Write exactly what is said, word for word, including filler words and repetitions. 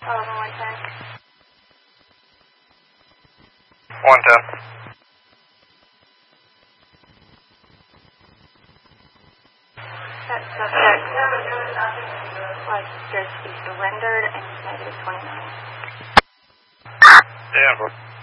eleven one ten. one ten. That subject was just be surrendered and negative twenty-nine. Denver.